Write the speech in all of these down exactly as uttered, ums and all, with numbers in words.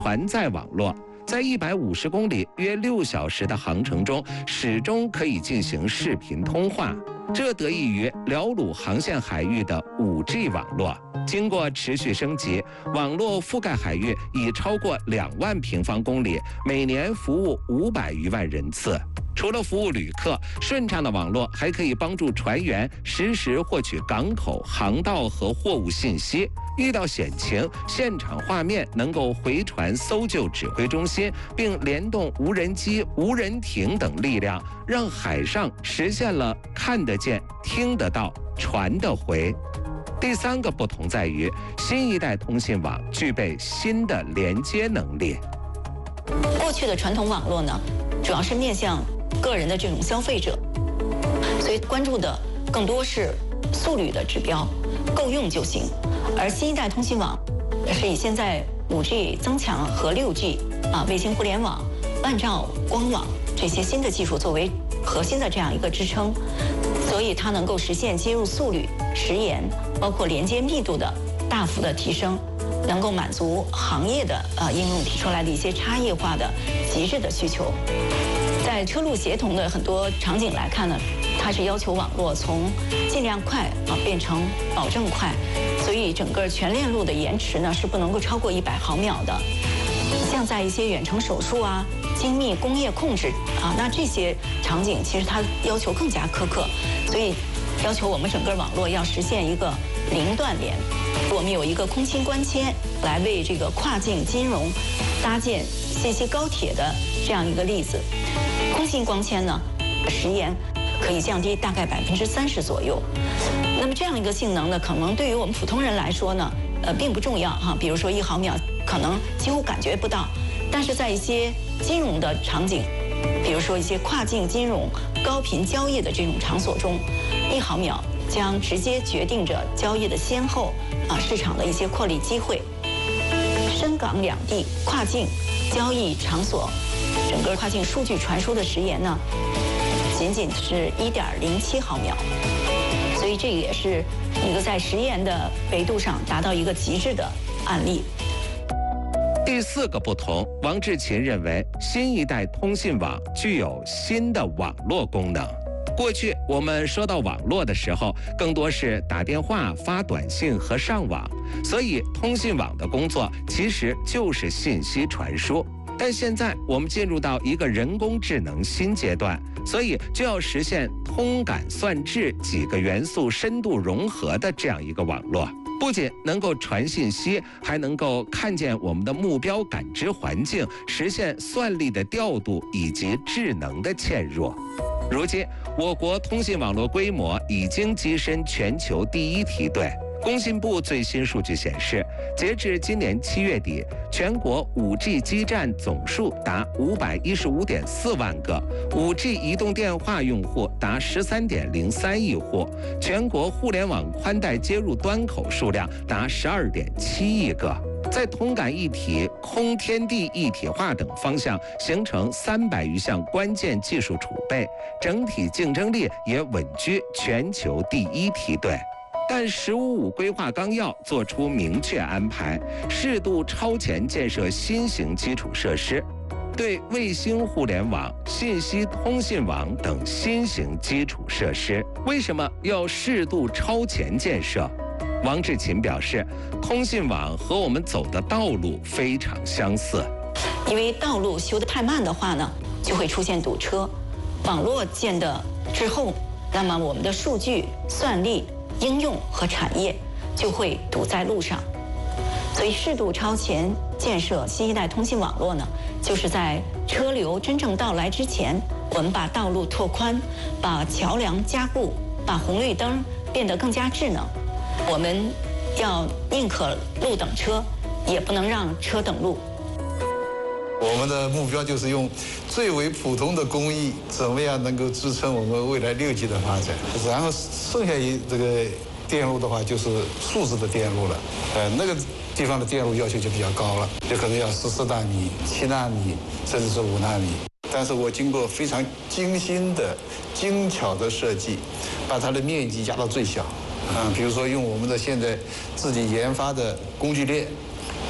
船载网络。在一百五十公里约六小时的航程中，始终可以进行视频通话，这得益于辽鲁航线海域的 五 G 网络。经过持续升级，网络覆盖海域已超过两万平方公里，每年服务五百余万人次。除了服务旅客，顺畅的网络还可以帮助船员实时获取港口、航道和货物信息。遇到险情，现场画面能够回传搜救指挥中心，并联动无人机、无人艇等力量，让海上实现了看得见、听得到、传得回。第三个不同在于，新一代通信网具备新的连接能力。 过去的传统网络呢，主要是面向个人的这种消费者，所以关注的更多是速率的指标，够用就行。而新一代通信网是以现在 五 G 增强和 六 G 啊卫星互联网、万兆光网这些新的技术作为核心的这样一个支撑，所以它能够实现接入速率、时延，包括连接密度的大幅的提升，能够满足行业的呃应用提出来的一些差异化的极致的需求。在车路协同的很多场景来看呢，它是要求网络从尽量快啊变成保证快，所以整个全链路的延迟呢是不能够超过一百毫秒的。像在一些远程手术啊、精密工业控制啊，那这些场景其实它要求更加苛刻，所以要求我们整个网络要实现一个零断联。我们有一个空心光纤来为这个跨境金融搭建信息高铁的这样一个例子。空心光纤呢，时延可以降低大概百分之三十左右。那么这样一个性能呢，可能对于我们普通人来说呢，呃，并不重要哈。比如说一毫秒，可能几乎感觉不到。但是在一些金融的场景，比如说一些跨境金融、高频交易的这种场所中，一毫秒将直接决定着交易的先后啊，市场的一些获利机会。深港两地跨境交易场所，整个跨境数据传输的时延呢，仅仅是 一点零七毫秒，所以这个也是一个在时延的维度上达到一个极致的案例。 第四个不同，王志勤认为，新一代通信网具有新的网络功能。过去我们说到网络的时候，更多是打电话、发短信和上网，所以通信网的工作其实就是信息传输。但现在我们进入到一个人工智能新阶段，所以就要实现通感算质几个元素深度融合的这样一个网络。不仅能够传信息，还能够看见我们的目标感知环境，实现算力的调度以及智能的嵌入。如今，我国通信网络规模已经跻身全球第一梯队。工信部最新数据显示，截至今年七月底，全国 五 G 基站总数达五百一十五点四万个 ，五 G 移动电话用户达十三点零三亿户，全国互联网宽带接入端口数量达十二点七亿个。在通感一体、空天地一体化等方向形成三百余项关键技术储备，整体竞争力也稳居全球第一梯队。但“十五五”规划纲要作出明确安排，适度超前建设新型基础设施，对卫星互联网、信息通信网等新型基础设施，为什么要适度超前建设？王志勤表示，通信网和我们走的道路非常相似， 因为道路修得太慢的话呢，就会出现堵车；网络建的之后，那么我们的数据、算力、应用和产业就会堵在路上。所以适度超前建设新一代通信网络呢，就是在车流真正到来之前，我们把道路拓宽，把桥梁加固，把红绿灯变得更加智能。我们要宁可路等车，也不能让车等路。 我们的目标就是用最为普通的工艺，怎么样能够支撑我们未来六 G 的发展。然后剩下一这个电路的话，就是数字的电路了。呃，那个地方的电路要求就比较高了，就可能要十四纳米、七纳米，甚至是五纳米。但是我经过非常精心的、精巧的设计，把它的面积压到最小。嗯，比如说用我们的现在自己研发的工具链，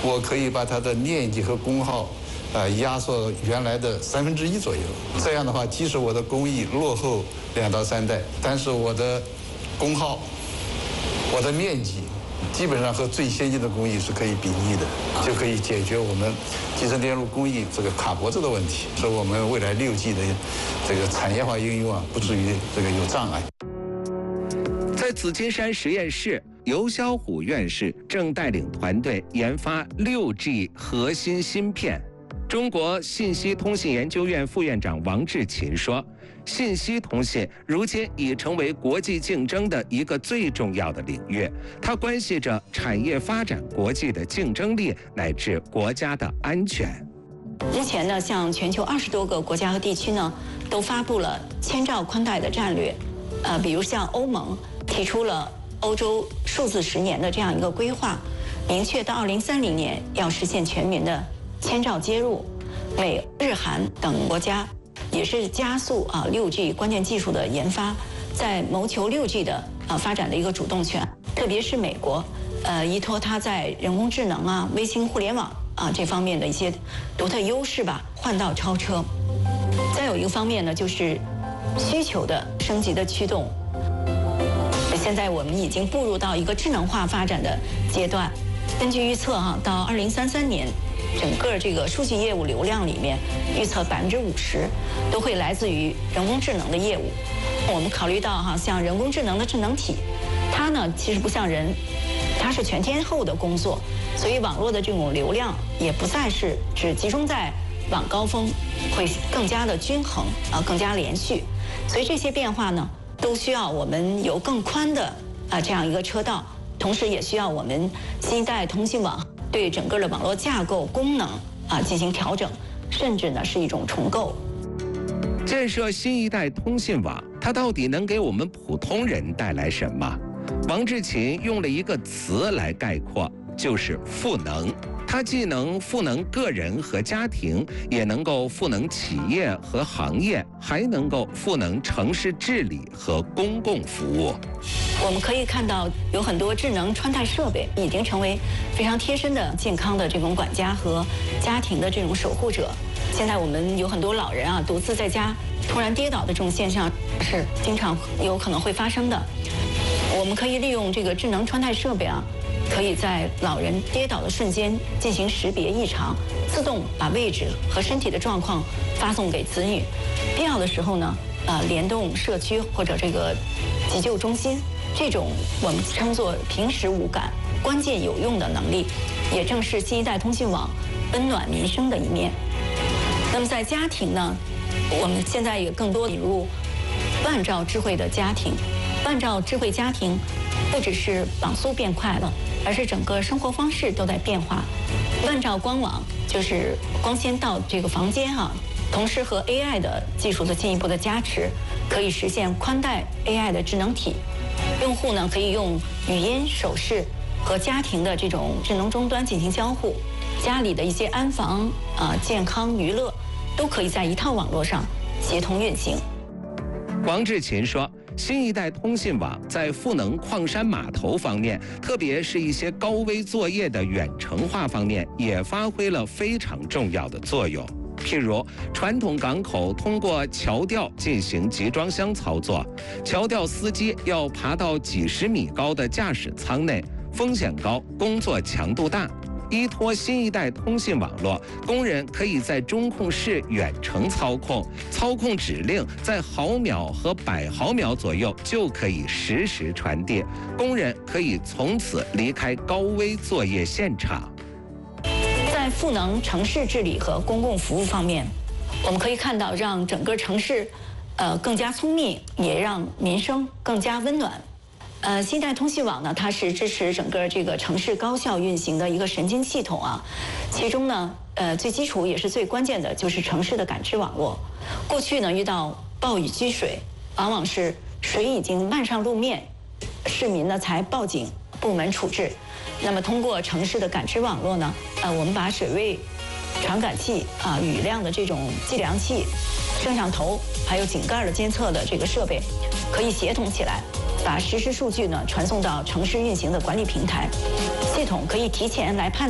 我可以把它的面积和功耗，呃，压缩原来的三分之一左右。这样的话，即使我的工艺落后两到三代，但是我的功耗、我的面积，基本上和最先进的工艺是可以比拟的，就可以解决我们集成电路工艺这个卡脖子的问题，使我们未来六 G 的这个产业化应用啊，不至于这个有障碍。 在紫金山实验室，尤小虎院士正带领团队研发六 G 核心芯片。中国信息通信研究院副院长王志勤说，信息通信如今已成为国际竞争的一个最重要的领域，它关系着产业发展、国际的竞争力乃至国家的安全。 目前呢，像全球二十多个国家和地区呢，都发布了千兆宽带的战略，呃，比如像欧盟提出了欧洲数字十年的这样一个规划，明确到二零三零年要实现全民的千兆接入。美、日、韩等国家也是加速啊六 G 关键技术的研发，在谋求六 G 的啊发展的一个主动权。特别是美国，呃，依托它在人工智能啊、卫星互联网啊这方面的一些独特优势吧，换道超车。再有一个方面呢，就是需求的升级的驱动。现在我们已经步入到一个智能化发展的阶段。根据预测哈，到二零三三年，整个这个数据业务流量里面，预测百分之五十都会来自于人工智能的业务。我们考虑到哈，像人工智能的智能体，它呢其实不像人，它是全天候的工作，所以网络的这种流量也不再是只集中在晚高峰，会更加的均衡啊，更加连续。所以这些变化呢，都需要我们有更宽的啊这样一个车道，同时也需要我们新一代通信网对整个的网络架构功能啊进行调整，甚至呢是一种重构。 建设新一代通信网，它到底能给我们普通人带来什么？王志勤用了一个词来概括，就是赋能。它既能赋能个人和家庭，也能够赋能企业和行业，还能够赋能城市治理和公共服务。 我们可以看到，有很多智能穿戴设备已经成为非常贴身的健康的这种管家和家庭的这种守护者。现在我们有很多老人啊，独自在家突然跌倒的这种现象是经常有可能会发生的。我们可以利用这个智能穿戴设备啊，可以在老人跌倒的瞬间进行识别异常，自动把位置和身体的状况发送给子女。必要的时候呢，呃，联动社区或者这个急救中心，这种我们称作平时无感、关键有用的能力，也正是新一代通信网温暖民生的一面。那么在家庭呢，我们现在也更多引入万兆智慧的家庭。万兆智慧家庭不只是网速变快了，而是整个生活方式都在变化。万兆光网就是光纤到这个房间哈、啊，同时和 A I 的技术的进一步的加持，可以实现宽带 A I 的智能体。用户呢可以用语音、手势和家庭的这种智能终端进行交互，家里的一些安防啊、健康、娱乐都可以在一套网络上协同运行。 王志勤说，新一代通信网在赋能矿山码头方面，特别是一些高危作业的远程化方面，也发挥了非常重要的作用。譬如，传统港口通过桥吊进行集装箱操作，桥吊司机要爬到几十米高的驾驶舱内，风险高，工作强度大。依托新一代通信网络，工人可以在中控室远程操控，操控指令在毫秒和百毫秒左右就可以实时传递，工人可以从此离开高危作业现场。 在赋能城市治理和公共服务方面，我们可以看到，让整个城市，呃，更加聪明，也让民生更加温暖。呃，新一代通信网呢，它是支持整个这个城市高效运行的一个神经系统啊。其中呢，呃，最基础也是最关键的就是城市的感知网络。过去呢，遇到暴雨积水，往往是水已经漫上路面，市民呢才报警，部门处置。那么通过城市的感知网络呢，呃，我们把水位传感器啊、雨量的这种计量器、摄像头，还有井盖的监测的这个设备，可以协同起来。把实时数据呢传送到城市运行的管理平台，系统可以提前来判断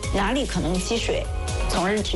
哪里可能积水，从而指